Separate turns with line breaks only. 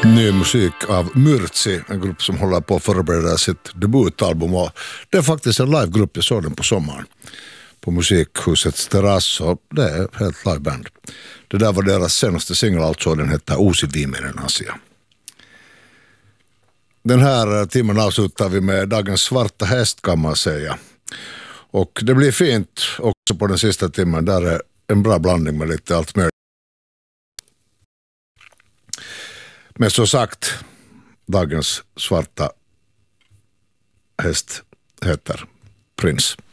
Ny musik av Myrtsi, en grupp som håller på att förbereda sitt debutalbum, och det är faktiskt en livegrupp. Jag såg den på sommaren på Musikhusets terrass, och det är helt liveband. Det där var deras senaste singel, alltså den heter Uusi viimeinen asia. Den här timmen avslutar vi med dagens svarta häst, kan man säga. Och det blir fint också på den sista timmen. Där är en bra blandning med lite allt möjligt. Men som sagt, dagens svarta häst heter Prins.